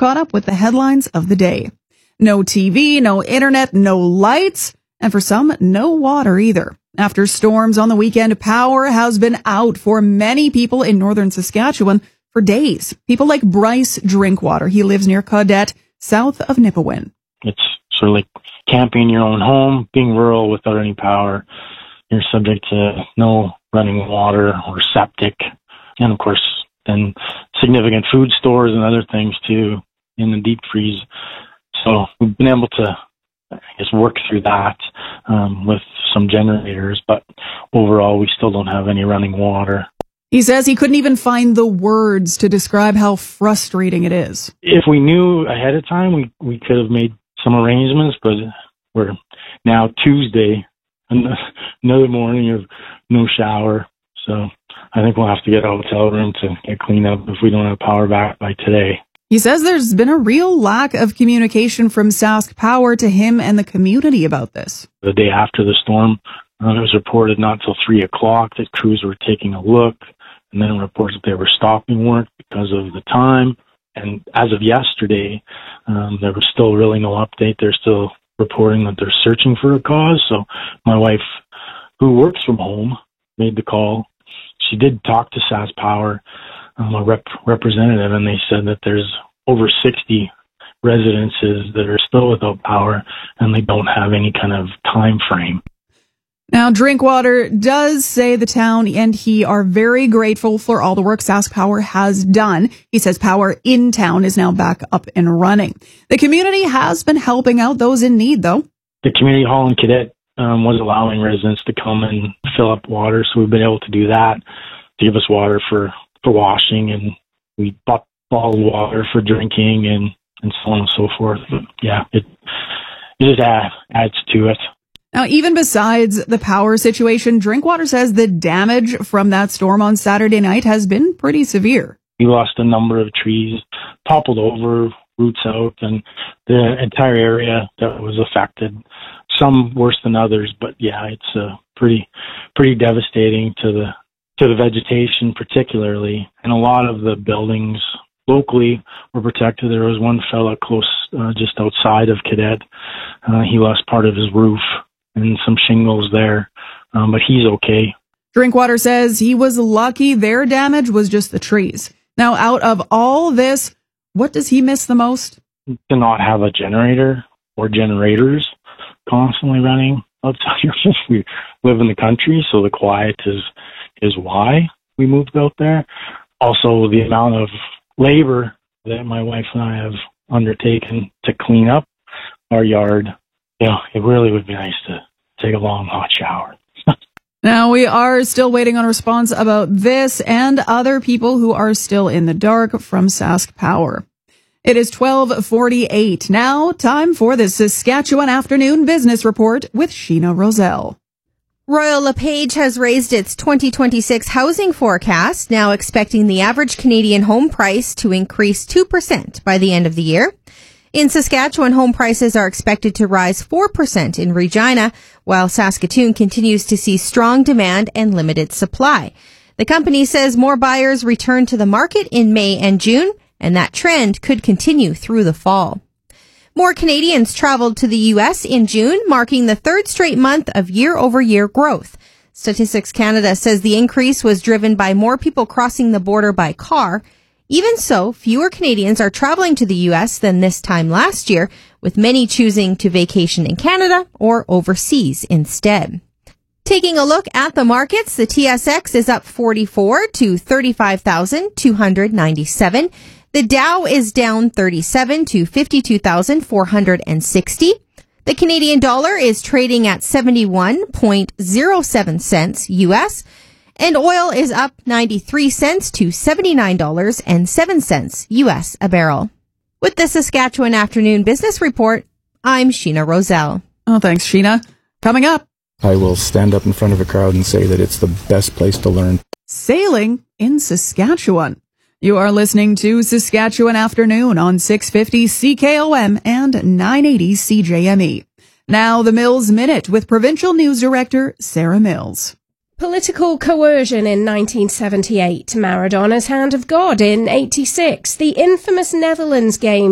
caught up with the headlines of the day. No TV, no internet, no lights, and for some, no water either. After storms on the weekend, power has been out for many people in northern Saskatchewan for days. People like Bryce Drinkwater. He lives near Caudette, south of Nipawin. It's sort of like camping in your own home, being rural without any power. You're subject to no running water or septic. And of course, then significant food stores and other things too in the deep freeze. So we've been able to, I guess, work through that with some generators, but overall we still don't have any running water. He says he couldn't even find the words to describe how frustrating it is. If we knew ahead of time, we could have made some arrangements, but we're now Tuesday, another morning of no shower. So I think we'll have to get a hotel room to get cleaned up if we don't have power back by today. He says there's been a real lack of communication from Sask Power to him and the community about this. The day after the storm, it was reported not till 3 o'clock that crews were taking a look, and then reports that they were stopping work because of the time. And as of yesterday, there was still really no update. They're still reporting that they're searching for a cause. So my wife, who works from home, made the call. She did talk to Sask Power, a representative, and they said that there's over 60 residences that are still without power, and they don't have any kind of time frame. Now, Drinkwater does say the town and he are very grateful for all the work Sask Power has done. He says power in town is now back up and running. The community has been helping out those in need, though. The community hall in Cadet was allowing residents to come and fill up water, so we've been able to do that, to give us water for washing, and we bought bottled water for drinking and so on and so forth. But yeah, it just adds to it. Now, even besides the power situation, Drinkwater says the damage from that storm on Saturday night has been pretty severe. We lost a number of trees, toppled over, roots out, and the entire area that was affected. Some worse than others, but yeah, it's pretty devastating to the vegetation particularly. And a lot of the buildings locally were protected. There was one fella close, just outside of Cadet. He lost part of his roof and some shingles there, but he's okay. Drinkwater says he was lucky their damage was just the trees. Now, out of all this, what does he miss the most? To not have a generator or generators constantly running outside your house. We live in the country, so the quiet is why we moved out there. Also, the amount of labor that my wife and I have undertaken to clean up our yard. Yeah, it really would be nice to take a long hot shower. Now, we are still waiting on a response about this and other people who are still in the dark from Sask Power. It is 12:48. Now, time for the Saskatchewan Afternoon Business Report with Sheena Roselle. Royal LePage has raised its 2026 housing forecast, now expecting the average Canadian home price to increase 2% by the end of the year. In Saskatchewan, home prices are expected to rise 4% in Regina, while Saskatoon continues to see strong demand and limited supply. The company says more buyers returned to the market in May and June, and that trend could continue through the fall. More Canadians traveled to the U.S. in June, marking the third straight month of year-over-year growth. Statistics Canada says the increase was driven by more people crossing the border by car. Even so, fewer Canadians are traveling to the U.S. than this time last year, with many choosing to vacation in Canada or overseas instead. Taking a look at the markets, the TSX is up 44 to 35,297. The Dow is down 37 to 52,460. The Canadian dollar is trading at 71.07 cents U.S., and oil is up 93 cents to $79.07 U.S. a barrel. With the Saskatchewan Afternoon Business Report, I'm Sheena Roselle. Oh, thanks, Sheena. Coming up, I will stand up in front of a crowd and say that it's the best place to learn. Sailing in Saskatchewan. You are listening to Saskatchewan Afternoon on 650 CKOM and 980 CJME. Now, the Mills Minute with Provincial News Director Sarah Mills. Political coercion in 1978, Maradona's Hand of God in 86, the infamous Netherlands game